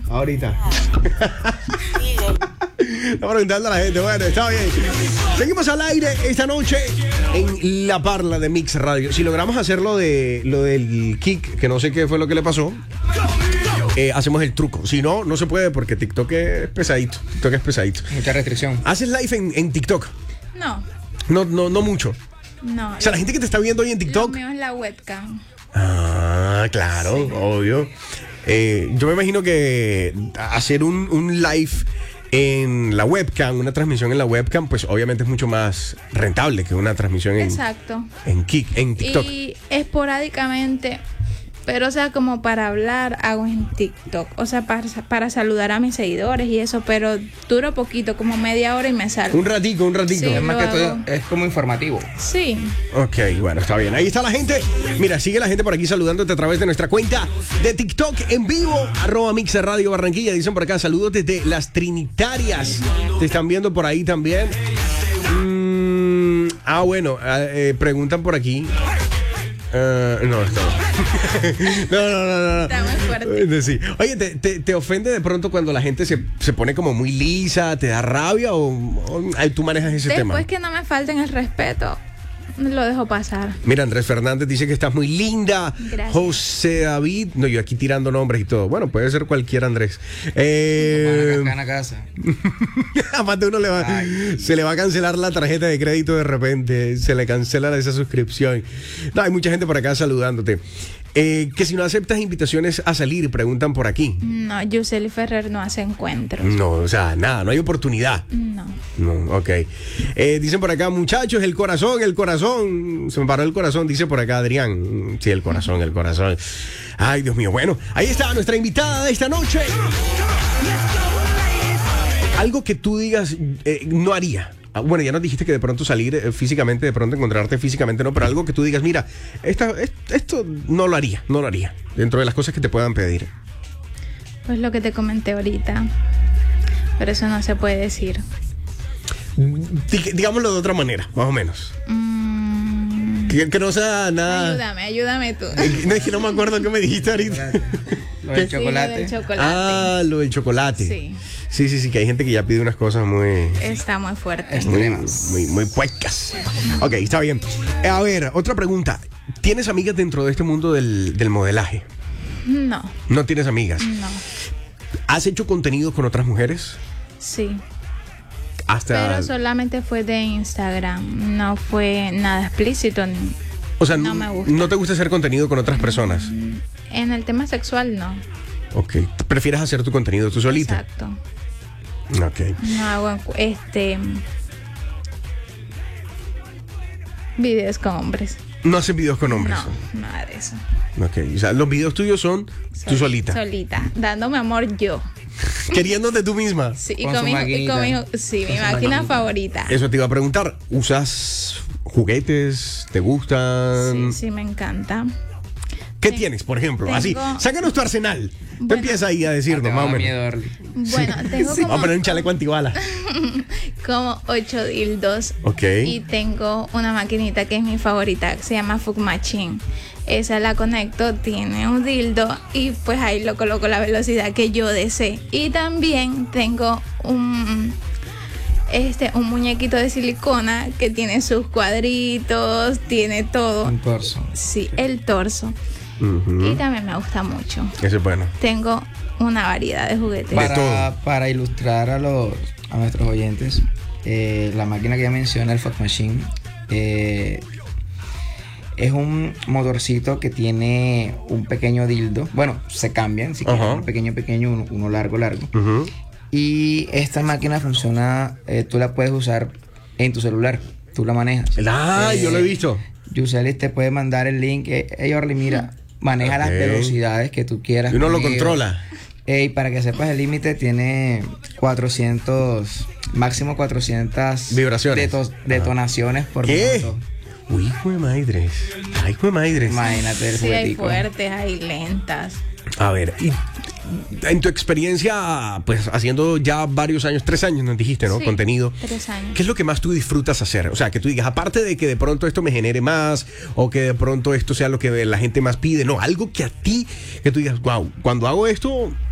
ahorita. Está preguntando a la gente. Bueno, está bien. Seguimos al aire esta noche en La Parla de Mix Radio. Si logramos hacer lo del kick, que no sé qué fue lo que le pasó, hacemos el truco. Si no, no se puede porque TikTok es pesadito. Mucha restricción. ¿Haces live en TikTok? No. No mucho. No. O sea, la gente que te está viendo hoy en TikTok. Lo mío es la webcam. Ah, claro, sí. Obvio. Yo me imagino que hacer un live en la webcam, una transmisión en la webcam, pues obviamente es mucho más rentable que una transmisión Exacto. en TikTok. Y esporádicamente, pero o sea, como para hablar, hago en TikTok. O sea, para saludar a mis seguidores y eso, pero duro poquito, como media hora y me salgo. Un ratico. Sí, Es más que hago. todo, es como informativo. Sí. Ok, bueno, está bien. Ahí está la gente. Mira, sigue la gente por aquí saludándote a través de nuestra cuenta de TikTok en vivo, @Mixer Radio Barranquilla. Dicen por acá, saludos desde Las Trinitarias. Te están viendo por ahí también. Bueno, preguntan por aquí. No. Está muy fuerte. Sí. Oye, ¿te ofende de pronto cuando la gente se pone como muy lisa? ¿Te da rabia o tú manejas ese tema? Después que no me falten el respeto, lo dejo pasar. Mira, Andrés Fernández dice que estás muy linda. Gracias. José David, no, yo aquí tirando nombres y todo. Bueno, puede ser cualquier Andrés. Acá en la casa. Aparte uno se le va a cancelar la tarjeta de crédito de repente. Se le cancela esa suscripción. No, hay mucha gente por acá saludándote. Que si no aceptas invitaciones a salir, preguntan por aquí. No, Yuseli Ferrer no hace encuentros. No, o sea, nada, no hay oportunidad. No. No, ok. Dicen por acá, muchachos, el corazón. Se me paró el corazón, dice por acá Adrián. Sí, el corazón. Ay, Dios mío. Bueno, ahí está nuestra invitada de esta noche. Algo que tú digas, no haría. Bueno, ya nos dijiste que de pronto salir físicamente, de pronto encontrarte físicamente, no, pero algo que tú digas, mira, esto no lo haría, dentro de las cosas que te puedan pedir. Pues lo que te comenté ahorita, pero eso no se puede decir. Digámoslo de otra manera, más o menos. Que no sea nada. Ayúdame tú. No, es que no me acuerdo qué me dijiste ahorita. Lo del chocolate. Lo del chocolate. Ah, lo del chocolate. Sí. Sí, que hay gente que ya pide unas cosas muy... Está muy fuerte. Muy puercas. Ok, está bien. A ver, otra pregunta. ¿Tienes amigas dentro de este mundo del modelaje? No. ¿No tienes amigas? No. ¿Has hecho contenido con otras mujeres? Sí. Pero solamente fue de Instagram. No fue nada explícito. O sea, no me gusta. ¿No te gusta hacer contenido con otras personas? En el tema sexual, no. Ok. ¿Prefieres hacer tu contenido tú solita? Exacto. Ok. No hago videos con hombres. ¿No haces videos con hombres? No, nada de eso. Ok. O sea, los videos tuyos son tú solita. Solita. Dándome amor yo. Queriéndote tú misma. Sí, con mi máquina favorita. Eso te iba a preguntar. ¿Usas juguetes? ¿Te gustan? Sí, me encanta. ¿Qué tienes, por ejemplo? Así, sácanos tu arsenal. Tú empiezas ahí a decirnos, más o menos. Bueno, tengo Vamos a poner un chaleco antibala. como 8 dildos. Ok. Y tengo una maquinita que es mi favorita, que se llama Fuck Machine. Esa la conecto, tiene un dildo y pues ahí lo coloco la velocidad que yo desee. Y también tengo un muñequito de silicona que tiene sus cuadritos, tiene todo. Un torso. Sí, el torso. Y también me gusta mucho. Eso es bueno. Tengo una variedad de juguetes. Para ilustrar a nuestros oyentes, la máquina que ya menciona, el Fuck Machine, es un motorcito que tiene un pequeño dildo. Bueno, se cambian, si quieren, un pequeño, uno largo. Y esta máquina funciona, tú la puedes usar en tu celular, tú la manejas. Yo lo he visto. Yuseli te puede mandar el link. Orly, mira, maneja las velocidades que tú quieras. Y uno lo controla. Y para que sepas el límite, tiene 400, máximo 400 vibraciones, detonaciones por minuto. Uy, hijo de madres. Ay, hijo de madres. Imagínate el juguetico. Hay fuertes, hay lentas. A ver, y en tu experiencia, pues haciendo ya varios años, 3 años nos dijiste, ¿no? Sí, contenido. 3 años. ¿Qué es lo que más tú disfrutas hacer? O sea, que tú digas, aparte de que de pronto esto me genere más, o que de pronto esto sea lo que la gente más pide, no, algo que a ti, que tú digas, wow, cuando hago esto,